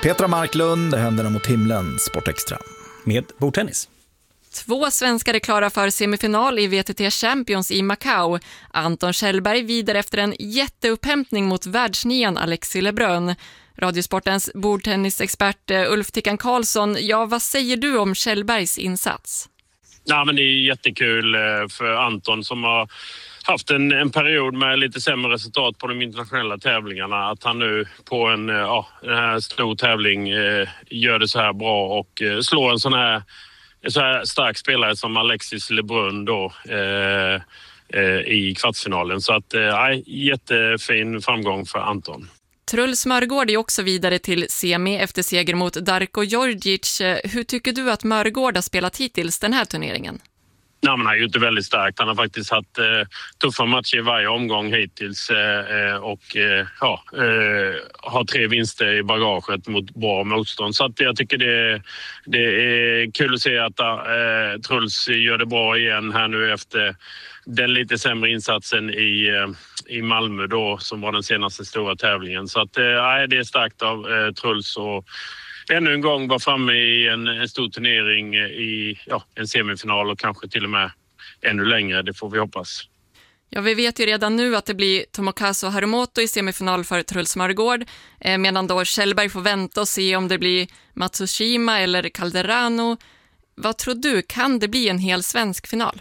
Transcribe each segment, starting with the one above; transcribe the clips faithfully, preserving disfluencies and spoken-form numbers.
Petra Marklund, Händerna mot himlen, Sportextra. Med bordtennis. Två svenskar är klara för semifinal i V T T Champions i Macau. Anton Kjellberg vidare efter en jätteupphämtning mot världsnian Alexis Lebrun. Radiosportens bordtennisexpert Ulf Tickan Karlsson, ja, vad säger du om Kjellbergs insats? Ja, men det är jättekul för Anton som har haft en, en period med lite sämre resultat på de internationella tävlingarna. Att han nu på en, ja, en här stor tävling eh, gör det så här bra och eh, slår en sån här, en så här stark spelare som Alexis Lebrun då, eh, eh, i kvartsfinalen. Så att, eh, jättefin framgång för Anton. Truls Mörgård är också vidare till semi efter seger mot Darko Djordjic. Hur tycker du att Mörgård har spelat hittills den här turneringen? Ja, men han har gjort det väldigt starkt. Han har faktiskt haft eh, tuffa matcher i varje omgång hittills eh, och eh, ja, eh, har tre vinster i bagaget mot bra motstånd. Så att jag tycker det, det är kul att se att eh, Truls gör det bra igen här nu efter den lite sämre insatsen i, eh, i Malmö då, som var den senaste stora tävlingen. Så att, eh, det är starkt av eh, Truls och ännu en gång var framme i en, en stor turnering i ja, en semifinal och kanske till och med ännu längre, det får vi hoppas. Ja, vi vet ju redan nu att det blir Tomokazu Harumoto i semifinal för Truls Mörgård, eh, medan då Kjellberg får vänta och se om det blir Matsushima eller Calderano. Vad tror du, kan det bli en hel svensk final?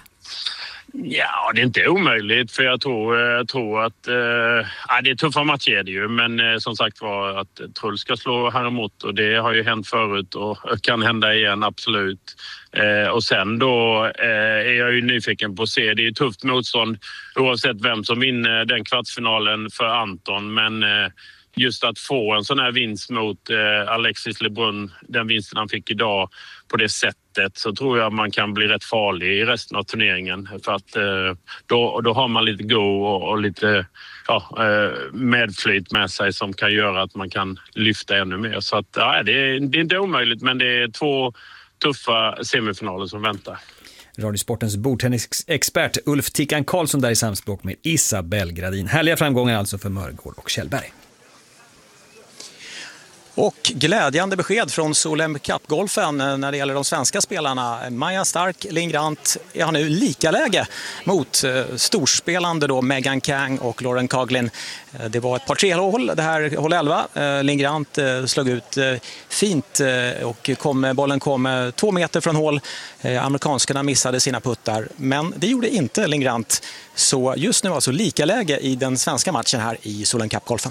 Ja, det är inte omöjligt för jag tror, jag tror att eh, ja, det är tuffa matcher är det ju, men eh, som sagt var att Truls ska slå Harumoto, det har ju hänt förut och kan hända igen, absolut. Eh, och sen då eh, är jag ju nyfiken på att se, det är ju tufft motstånd oavsett vem som vinner den kvartsfinalen för Anton, men eh, just att få en sån här vinst mot eh, Alexis Lebrun, den vinsten han fick idag på det sättet, så tror jag man kan bli rätt farlig i resten av turneringen. För att eh, då, då har man lite go och, och lite ja, eh, medflyt med sig som kan göra att man kan lyfta ännu mer. Så att, ja, det, är, det är inte omöjligt, men det är två tuffa semifinaler som väntar. Radiosportens bordtennisexpert Ulf Tickan Karlsson där i samspråk med Isabelle Gradin. Härliga framgångar alltså för Mörgård och Kjellberg. Och glädjande besked från Solheim Cup-golfen när det gäller de svenska spelarna. Maja Stark, Lingrant har nu lika läge mot eh, storspelande då Megan Kang och Lauren Coughlin. Eh, det var ett par tre hål, det här hål elva. Eh, Lingrant eh, slog ut eh, fint eh, och kom, bollen kom eh, två meter från hål. Eh, amerikanskarna missade sina puttar, men det gjorde inte Lingrant. Så just nu alltså lika läge i den svenska matchen här i Solheim Cup-golfen.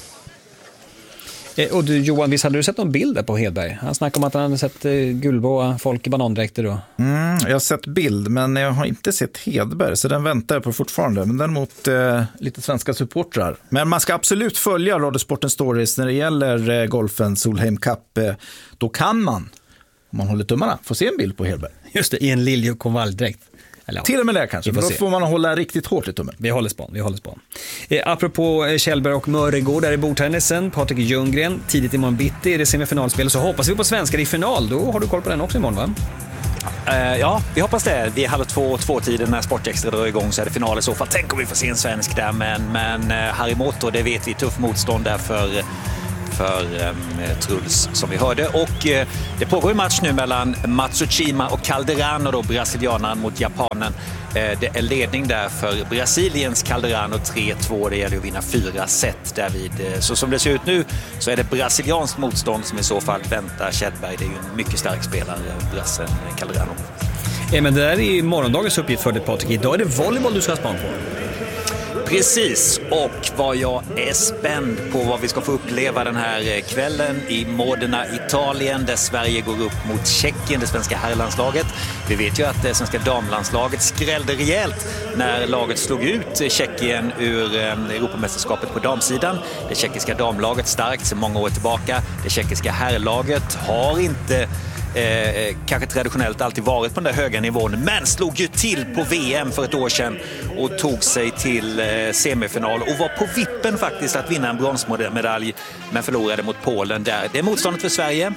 Och du, Johan, visst hade du sett någon bild där på Hedberg? Han snackade om att han hade sett eh, gulblåa folk i banandräkter då. Mm, jag har sett bild, men jag har inte sett Hedberg, så den väntar jag på fortfarande. Men däremot eh, lite svenska supportrar. Men man ska absolut följa Radiosportens stories när det gäller eh, golfen Solheim Cup. Eh, då kan man, om man håller tummarna, få se en bild på Hedberg. Just det, i en liljekonvaljdräkt. Eller, ja. Till och med det kanske, för då se. får man hålla riktigt hårt i tummen. Vi håller span, vi håller span. Eh, apropå Kjellberg och Mörgård där i bordtennisen, Patrik Ljunggren, tidigt i morgon bitti är det semifinalspel, så hoppas vi på svenskar i final. Då har du koll på den också imorgon, va? Uh, ja, vi hoppas det. Vi är halv två, två tiden när Sportextra drar igång, så är det final i så fall. Tänk om vi får se en svensk där, men, men uh, Harumoto, det vet vi, tuff motstånd där för... för um, Truls som vi hörde. Och uh, det pågår en match nu mellan Matsushima och Calderano, då, brasilianaren mot japanen. Uh, det är ledning där för Brasiliens Calderano tre två. Det gäller att vinna fyra set därvid. Uh, så som det ser ut nu så är det brasilianskt motstånd som i så fall väntar Kjellberg. Det är ju en mycket stark spelare, brassen Calderano. Ja, men det där är morgondagens uppgift för dig, Patrik. Idag är det volleyboll du ska ha span på. Precis, och vad jag är spänd på vad vi ska få uppleva den här kvällen i Modena, Italien, där Sverige går upp mot Tjeckien, det svenska herrlandslaget. Vi vet ju att det svenska damlandslaget skrällde rejält när laget slog ut Tjeckien ur Europamästerskapet på damsidan. Det tjeckiska damlaget starkt sedan många år tillbaka. Det tjeckiska herrlaget har inte Eh, kanske traditionellt alltid varit på den där höga nivån, men slog ju till på V M för ett år sedan och tog sig till eh, semifinal och var på vippen faktiskt att vinna en bronsmedalj, men förlorade mot Polen där. Det är motståndet för Sverige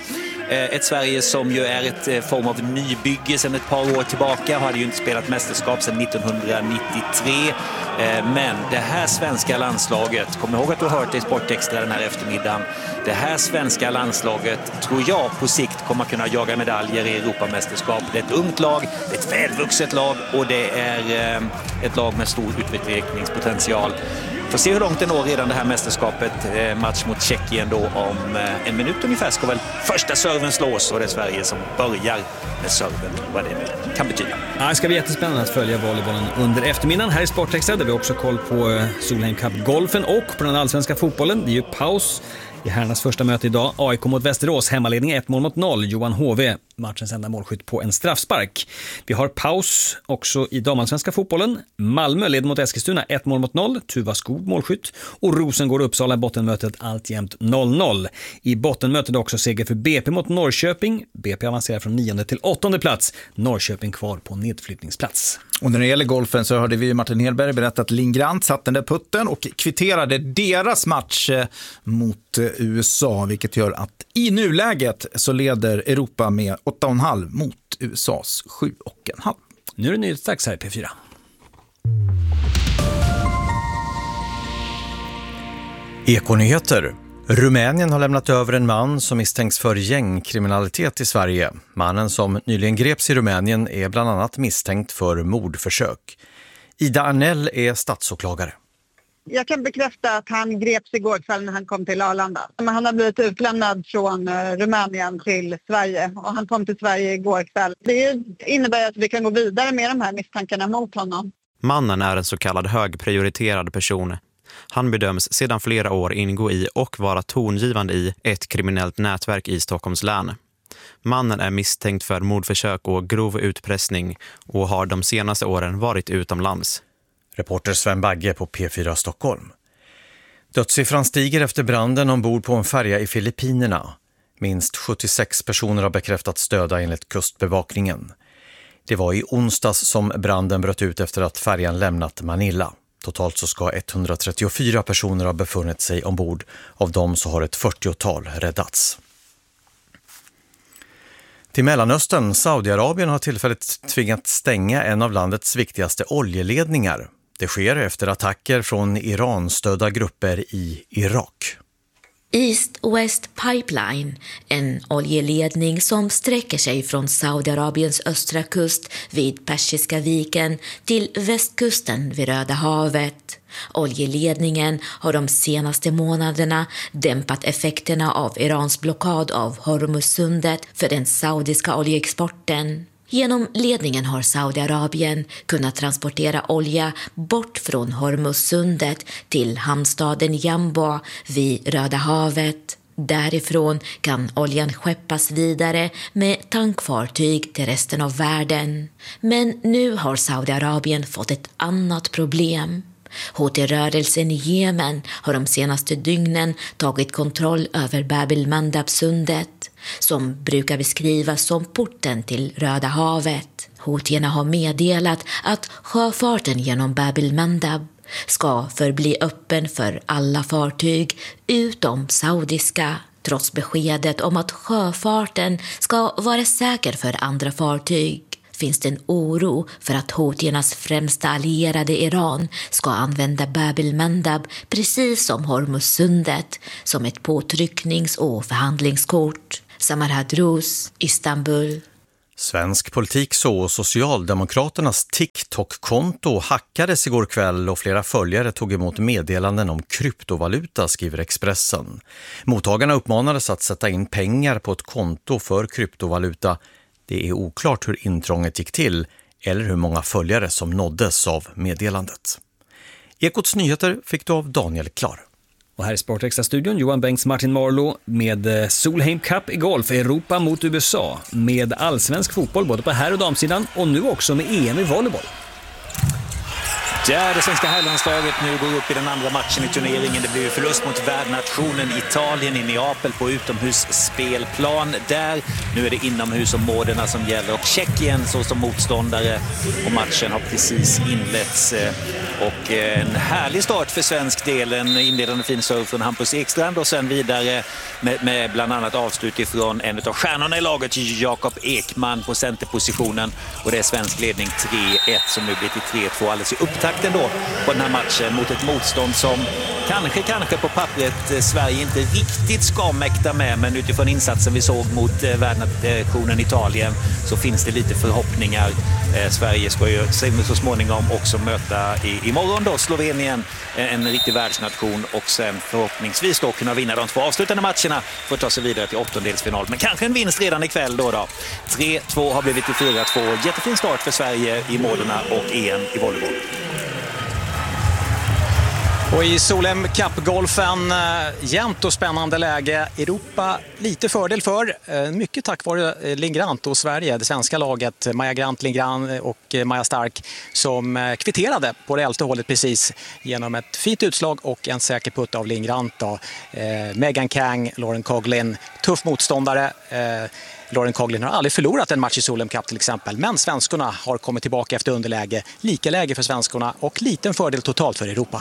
Ett Sverige som ju är ett form av nybygge sedan ett par år tillbaka. Hade ju inte spelat mästerskap sedan nittonhundranittiotre. Men det här svenska landslaget, kom ihåg att du har hört det i Sportextra den här eftermiddagen. Det här svenska landslaget tror jag på sikt kommer kunna jaga medaljer i Europamästerskap. Det är ett ungt lag, det är ett välvuxet lag och det är ett lag med stor utvecklingspotential. Får se hur långt det når redan det här mästerskapet. Match mot Tjeckien då om en minut ungefär ska väl första serven slås och det är Sverige som börjar med serven. Vad det nu kan betyda. Ja, det ska bli jättespännande att följa volleybollen under eftermiddagen här i Sportextra där vi också koll på Solheim Cup-golfen och på den allsvenska fotbollen. Det är ju paus i herrarnas första möte idag. A I K mot Västerås, hemmaledning ett mål mot noll. Johan H V, matchens enda målskytt på en straffspark. Vi har paus också i damallsvenska fotbollen. Malmö leder mot Eskilstuna ett mål mot noll. Tuva Skog målskytt. Och Rosengård Uppsala bottenmötet alltjämt noll noll. I bottenmötet också seger för B P mot Norrköping. B P avancerar från nionde till åttonde plats. Norrköping kvar på nedflyttningsplats. Och när det gäller golfen så hörde vi Martin Hedberg berätta att Linn Grant satt den där putten och kvitterade deras match mot U S A, vilket gör att i nuläget så leder Europa med åtta komma fem mot U S As sju komma fem. Nu är det nyhetsdags här i P fyra. Ekonyheter. Rumänien har lämnat över en man som misstänks för gängkriminalitet i Sverige. Mannen som nyligen greps i Rumänien är bland annat misstänkt för mordförsök. Ida Arnell är statsåklagare. Jag kan bekräfta att han greps igår kväll när han kom till Arlanda. Han har blivit utlämnad från Rumänien till Sverige och han kom till Sverige igår kväll. Det innebär att vi kan gå vidare med de här misstankarna mot honom. Mannen är en så kallad högprioriterad person. Han bedöms sedan flera år ingå i och vara tongivande i ett kriminellt nätverk i Stockholms län. Mannen är misstänkt för mordförsök och grov utpressning och har de senaste åren varit utomlands. Reporter Sven Bagge på P fyra Stockholm. Dödssiffran stiger efter branden ombord på en färja i Filippinerna. Minst sjuttiosex personer har bekräftats döda enligt kustbevakningen. Det var i onsdags som branden bröt ut efter att färjan lämnat Manila. Totalt så ska etthundratrettiofyra personer ha befunnit sig ombord. Av dem så har ett fyrtiotal räddats. Till Mellanöstern, Saudiarabien har tillfälligt tvingat stänga en av landets viktigaste oljeledningar. Det sker efter attacker från Iran-stödda grupper i Irak. East-West Pipeline, en oljeledning som sträcker sig från Saudiarabiens östra kust vid Persiska viken till västkusten vid Röda havet. Oljeledningen har de senaste månaderna dämpat effekterna av Irans blockad av Hormuzsundet för den saudiska oljeexporten. Genom ledningen har Saudiarabien kunnat transportera olja bort från Hormuzsundet till hamnstaden Jambo vid Röda havet. Därifrån kan oljan skeppas vidare med tankfartyg till resten av världen. Men nu har Saudiarabien fått ett annat problem. Houthi-rörelsen i Jemen har de senaste dygnen tagit kontroll över Bab el-Mandab-sundet, som brukar beskrivas som porten till Röda havet. Houthierna har meddelat att sjöfarten genom Bab el-Mandab ska förbli öppen för alla fartyg utom saudiska, trots beskedet om att sjöfarten ska vara säker för andra fartyg. Finns det en oro för att Houthiernas främsta allierade Iran ska använda Bab el-Mandab precis som Hormuzsundet som ett påtrycknings- och förhandlingskort. Samar Hadrous, Istanbul. Svensk politik så Socialdemokraternas TikTok-konto hackades igår kväll och flera följare tog emot meddelanden om kryptovaluta, skriver Expressen. Mottagarna uppmanades att sätta in pengar på ett konto för kryptovaluta. Det är oklart hur intrånget gick till eller hur många följare som nåddes av meddelandet. Ekots nyheter fick du av Daniel Klar. Och här i Sportextra-studion Johan Bengts, Martin Marlow med Solheim Cup i golf, Europa mot U S A, med allsvensk fotboll både på herr- och damsidan och nu också med E M i volleyboll. Där det svenska herrlandslaget nu går upp i den andra matchen i turneringen. Det blir ju förlust mot värdnationen Italien i Neapel på utomhusspelplan. Där nu är det inomhusområdena som gäller och Tjeckien så som motståndare. Och matchen har precis inletts. Och en härlig start för svensk del. En inledande fin serve från Hampus Ekstrand och sen vidare med, med bland annat avslut ifrån en av stjärnorna i laget, Jakob Ekman på centerpositionen. Och det är svensk ledning tre ett som nu blir till tre två alldeles i upptakten då på den här matchen mot ett motstånd som kanske, kanske på pappret Sverige inte riktigt ska mäkta med, men utifrån insatsen vi såg mot värdnationen Italien så finns det lite förhoppningar. Eh, Sverige ska ju så småningom också möta i, imorgon då Slovenien, en riktig världsnation, och sen förhoppningsvis då kunna vinna de två avslutande matcherna för att ta sig vidare till åttondelsfinal. Men kanske en vinst redan ikväll då då. tre två har blivit till fyra två. Jättefin start för Sverige i Modena och E M i volleyboll. Och i Solheim Cup-golfen, eh, jämnt och spännande läge. Europa lite fördel för, eh, mycket tack vare eh, Lingrant och Sverige, det svenska laget. Maja Grant, Lingrant och eh, Maja Stark som eh, kvitterade på det elfte hållet precis genom ett fint utslag och en säker putt av Lingrant. Då. Eh, Megan Kang, Lauren Coughlin, tuff motståndare. Eh, Lauren Coughlin har aldrig förlorat en match i Solheim Cup till exempel, men svenskorna har kommit tillbaka efter underläge. Lika läge för svenskorna och liten fördel totalt för Europa.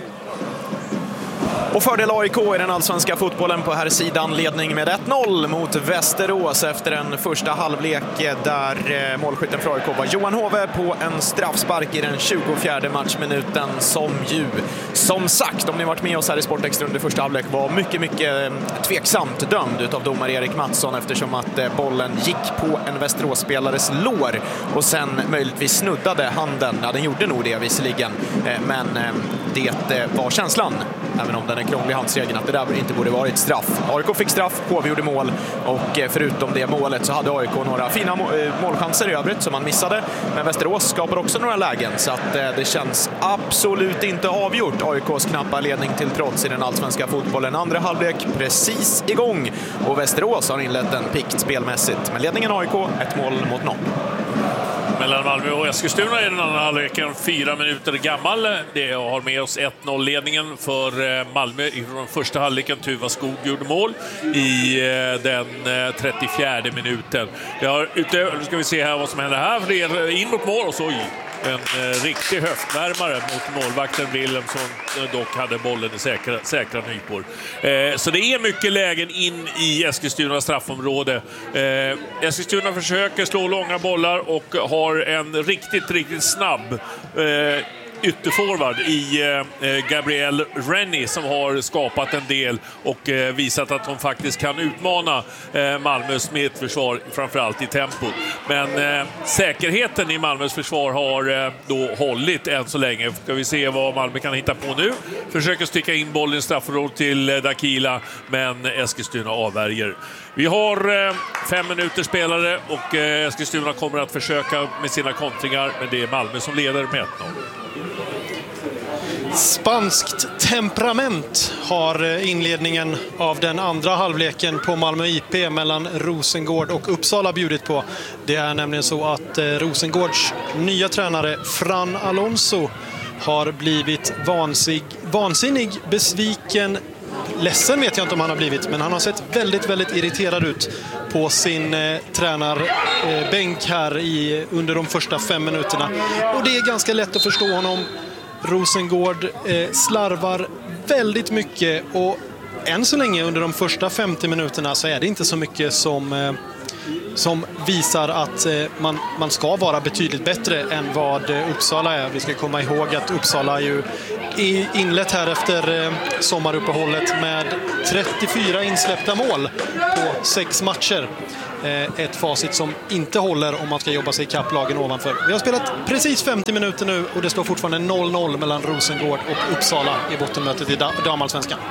Och fördel A I K i den allsvenska fotbollen på här sidan, ledning med ett noll mot Västerås efter en första halvlek där målskytten för A I K var Johan Hove på en straffspark i den tjugofjärde matchminuten som ju, som sagt, om ni varit med oss här i Sportextra under första halvlek, var mycket, mycket tveksamt dömd utav domare Erik Mattsson eftersom att bollen gick på en Västerås-spelares lår och sen möjligtvis snuddade handen. Ja, den gjorde nog det visserligen, men det var känslan, även om den är krånglig handsregeln, att det där inte borde varit straff. A I K fick straff, H V gjorde mål och förutom det målet så hade A I K några fina målchanser i övrigt som man missade. Men Västerås skapar också några lägen så att det känns absolut inte avgjort. A I K:s knappa ledning till trots i den allsvenska fotbollen. Andra halvlek precis igång och Västerås har inlett en pikt spelmässigt. Men ledningen A I K, ett mål mot noll. Mellan Malmö och Eskilstuna i den andra halvleken, fyra minuter gammal. Det har med oss ett noll-ledningen för Malmö i den första halvleken. Tuva Skog gjorde mål i den trettiofjärde minuten. Det har utöver, nu ska vi se här vad som händer här. För det är in mot mål och så en eh, riktig höftvärmare mot målvakten Wilhelmsson, dock hade bollen i säkra, säkra nypor. Eh, så det är mycket lägen in i Eskilstuna straffområde. Eh, Eskilstuna försöker slå långa bollar och har en riktigt, riktigt snabb eh, ytterforward i eh, Gabrielle Rennie som har skapat en del och eh, visat att hon faktiskt kan utmana eh, Malmös mittförsvar, framförallt i tempo. Men eh, säkerheten i Malmös försvar har eh, då hållit än så länge. Ska vi se vad Malmö kan hitta på nu. Försöker sticka in bollen i straffområdet till eh, Dakila, men Eskilstuna avvärjer. Vi har eh, fem minuter spelare och eh, Eskilstuna kommer att försöka med sina kontringar, men det är Malmö som leder med ett noll. Spanskt temperament har inledningen av den andra halvleken på Malmö I P mellan Rosengård och Uppsala bjudit på. Det är nämligen så att Rosengårds nya tränare Fran Alonso har blivit vansig, vansinnig, besviken. Ledsen vet jag inte om han har blivit, men han har sett väldigt, väldigt irriterad ut på sin eh, tränarbänk här i, under de första fem minuterna. Och det är ganska lätt att förstå honom. Rosengård eh, slarvar väldigt mycket och än så länge under de första femtio minuterna så är det inte så mycket som, eh, som visar att eh, man, man ska vara betydligt bättre än vad eh, Uppsala är. Vi ska komma ihåg att Uppsala ju är inlett här efter eh, sommaruppehållet med trettiofyra insläppta mål på sex matcher. Ett facit som inte håller om man ska jobba sig i kapplagen ovanför. Vi har spelat precis femtio minuter nu och det står fortfarande noll noll mellan Rosengård och Uppsala i bottenmötet i damallsvenskan.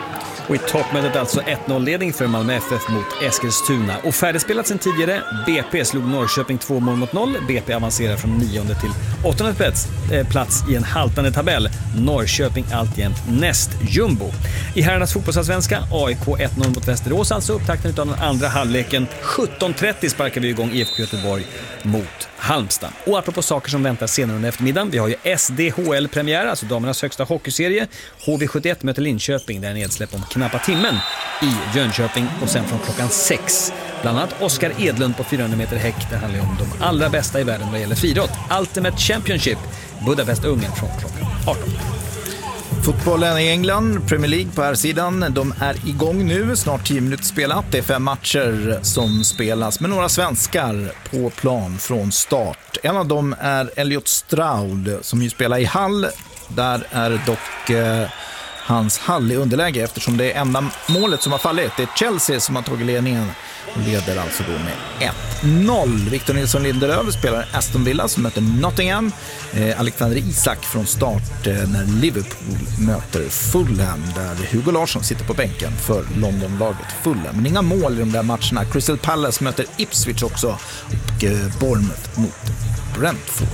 Och i toppmötet alltså ett noll-ledning för Malmö F F mot Eskilstuna. Och färdigspelat sen tidigare, B P slog Norrköping två mål mot noll. B P avancerar från nionde till åttonde plats, eh, plats i en haltande tabell. Norrköping alltjämt näst jumbo. I herrarnas fotbollsallsvenska, A I K ett noll mot Västerås, alltså upptakten av den andra halvleken. sjutton trettio sparkar vi igång I F K Göteborg mot Halmstad. Och apropå saker som väntar senare under eftermiddagen, vi har ju S D H L-premiär, alltså damernas högsta hockeyserie. H V sjuttioett möter Linköping, där är nedsläpp om knappa timmen i Jönköping, och sen från klockan sex. Bland annat Oskar Edlund på fyrahundra meter häck. Det handlar om de allra bästa i världen vad gäller friidrott. Ultimate Championship, Budapest, Ungern från klockan arton. Fotbollen i England, Premier League på här sidan, de är igång nu, snart tio minuter spelat. Det är fem matcher som spelas med några svenskar på plan från start. En av dem är Elliot Stroud som ju spelar i Hull. Där är dock eh, hans Hull i underläge eftersom det är enda målet som har fallit. Det är Chelsea som har tagit ledningen och leder alltså då med ett noll. Victor Nilsson Lindelöf spelar Aston Villa som möter Nottingham. Eh, Alexander Isak från start eh, när Liverpool möter Fulham, där Hugo Larsson sitter på bänken för Londonlaget Fulham. Men inga mål i de där matcherna. Crystal Palace möter Ipswich också och eh, Bournemouth mot Brentford.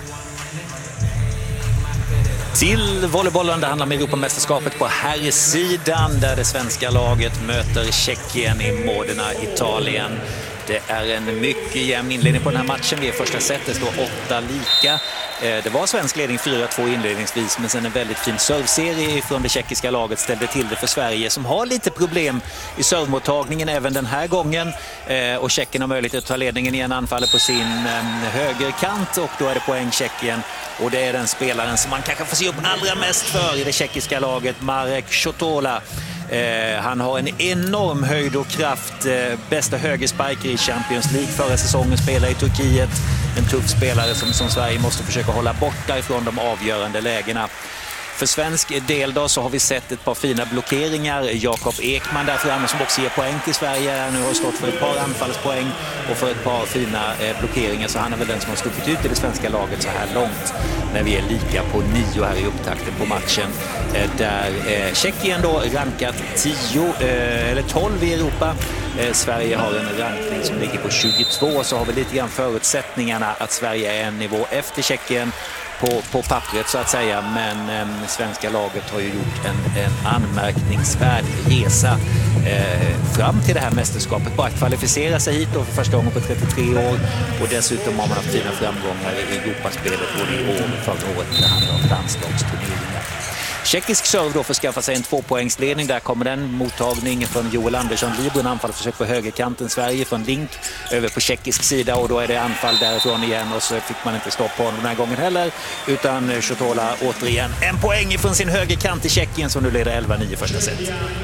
Till volleybollen, det handlar om Europamästerskapet på herrsidan där det svenska laget möter Tjeckien i Modena, Italien. Det är en mycket jämn inledning på den här matchen. Vi är första set, det står åtta lika. Det var svensk ledning fyra två inledningsvis, men sen en väldigt fin serveserie från det tjeckiska laget ställde till det för Sverige, som har lite problem i servemottagningen även den här gången. Och Tjeckien har möjlighet att ta ledningen igen, anfaller på sin högerkant, och då är det poäng Tjeckien. Och det är den spelaren som man kanske får se upp allra mest för i det tjeckiska laget, Marek Shotola. Eh, han har en enorm höjd och kraft, eh, bästa högerspiker i Champions League förra säsongen, spelar i Turkiet, en tuff spelare som, som Sverige måste försöka hålla borta ifrån de avgörande lägena. För svensk del då så har vi sett ett par fina blockeringar. Jakob Ekman där framme som också ger poäng till Sverige. Nu har stått för ett par anfallspoäng och för ett par fina eh, blockeringar, så han är väl den som har stuckit ut i det svenska laget så här långt när vi är lika på nio här i upptakten på matchen. Eh, där eh, Tjeckien då rankat tio eh, eller tolv i Europa. Eh, Sverige har en rankning som ligger på tjugotvå, så har vi lite grann förutsättningarna att Sverige är en nivå efter Tjeckien på, på pappret så att säga, men eh, svenska laget har ju gjort en, en anmärkningsvärd resa eh, fram till det här mästerskapet. Bara kvalificera sig hit då för första gången på trettiotre år, och dessutom har man haft fina framgångar i Europaspelet både i år och förra året. Det handlar om landslagsturneringar. Tjeckisk serve då för att skaffa sig en tvåpoängsledning. Där kommer den mottagning från Joel Andersson Libro, en anfallsförsök på högerkanten. Sverige från Link över på tjeckisk sida, och då är det anfall därifrån igen, och så fick man inte stopp på honom den här gången heller, utan Shotola återigen en poäng från sin högerkant i Tjeckien som nu leder elva nio första set.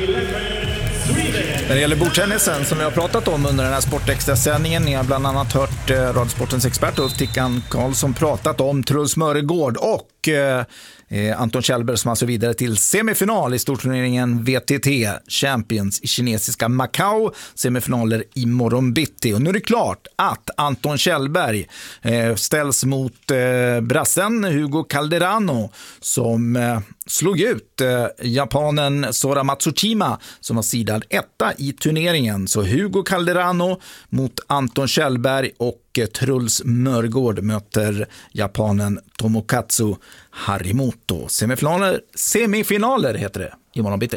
När det gäller bordtennisen som vi har pratat om under den här Sportextra-sändningen, ni har bland annat hört eh, Radiosportens expert Ulf Tickan Karlsson pratat om Truls Mörgård och eh, Anton Kjellberg som alltså vidare till semifinal i storturneringen V T T Champions i kinesiska Macau. Semifinaler i morgon bitti. Och nu är det klart att Anton Kjellberg eh, ställs mot eh, brassen Hugo Calderano som eh, slog ut eh, japanen Sora Matsushima som var sidad etta i turneringen. Så Hugo Calderano mot Anton Kjellberg, och eh, Truls Mörgård möter japanen Tomokatsu Harimoto. Semifinaler, semifinaler heter det imorgon bitti.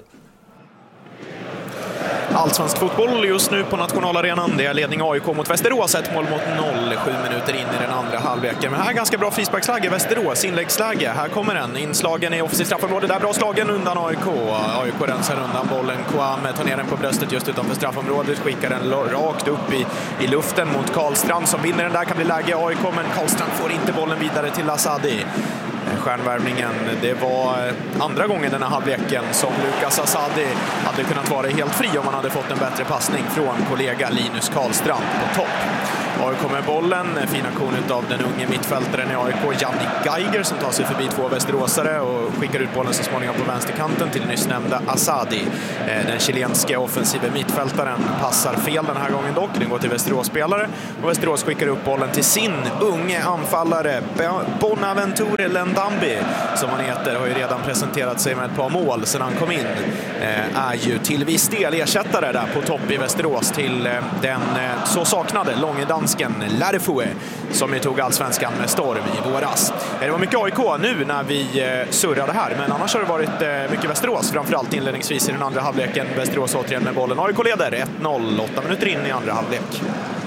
Allsvensk fotboll just nu på nationalarenan. Det är ledning A I K mot Västerås, ett mål mot noll, sju minuter in i den andra halvleken. Men här är ganska bra frisparksläge, Västerås inläggsläge. Här kommer den, inslagen i offensivt straffområde, där bra slagen undan A I K. A I K rensar undan bollen, Kwame tar ner den på bröstet just utanför straffområdet, skickar den rakt upp i, i luften mot Karlstrand som vinner den där, kan bli läge A I K, men Karlstrand får inte bollen vidare till Asadi. Stjärnvärvningen, det var andra gången den här halvleken som Lukas Asadi hade kunnat vara helt fri om man hade fått en bättre passning från kollega Linus Karlstrand på topp. A I K med bollen. Fin aktion av den unge mittfältaren i A I K, Jannik Geiger, som tar sig förbi två västeråsare och skickar ut bollen så småningom på vänsterkanten till nyss nämnda Asadi. Den chilenske offensiva mittfältaren passar fel den här gången dock. Den går till Västerås-spelare och Västerås skickar upp bollen till sin unge anfallare Bonaventure Lendambi, som han heter, har ju redan presenterat sig med ett par mål sedan han kom in. Är ju till viss del ersättare där på topp i Västerås till den så saknade långe dansken Larifue, som ju tog allsvenskan med storm i våras. Det var mycket A I K nu när vi surrade här, men annars har det varit mycket Västerås, framförallt inledningsvis i den andra halvleken. Västerås återigen med bollen. A I K leder ett noll, åtta minuter in i andra halvlek.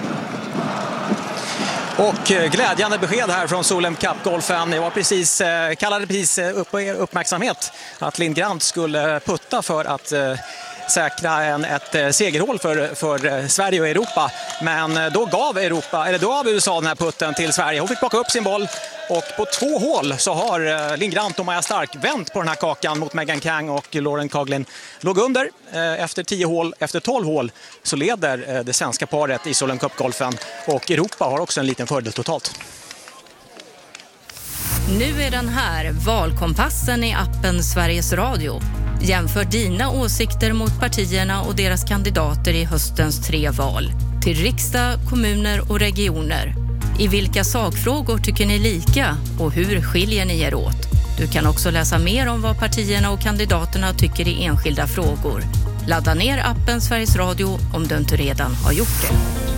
Och glädjande besked här från Solheim Cup-golfen. Det var precis, kallade precis upp, uppmärksamhet att Lindgrant skulle putta för att säkra en, ett segerhål för, för Sverige och Europa. Men då gav, Europa, eller då gav U S A den här putten till Sverige. Hon fick plocka upp sin boll och på två hål så har Lindgrant och Maja Stark vänt på den här kakan mot Megan Kang och Lauren Coughlin. Låg under efter tio hål, efter tolv hål så leder det svenska paret i Solheim Cup-golfen och Europa har också en liten fördel totalt. Nu är den här, valkompassen i appen Sveriges Radio. Jämför dina åsikter mot partierna och deras kandidater i höstens tre val. Till riksdag, kommuner och regioner. I vilka sakfrågor tycker ni lika och hur skiljer ni er åt? Du kan också läsa mer om vad partierna och kandidaterna tycker i enskilda frågor. Ladda ner appen Sveriges Radio om du inte redan har gjort det.